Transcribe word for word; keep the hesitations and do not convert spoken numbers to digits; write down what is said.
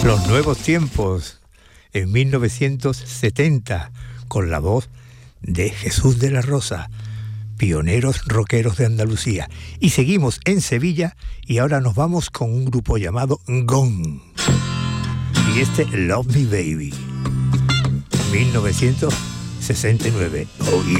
Los Nuevos Tiempos, en mil novecientos setenta, con la voz de Jesús de la Rosa, pioneros rockeros de Andalucía. Y seguimos en Sevilla y ahora nos vamos con un grupo llamado Gong. Y este Love Me Baby, mil novecientos sesenta y nueve. Oh, yeah.